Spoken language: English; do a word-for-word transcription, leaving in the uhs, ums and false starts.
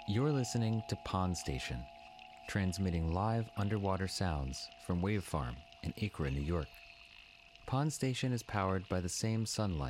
You're listening to Pond Station, transmitting live underwater sounds from Wave Farm in Acra, New York. Pond Station is powered by the same sunlight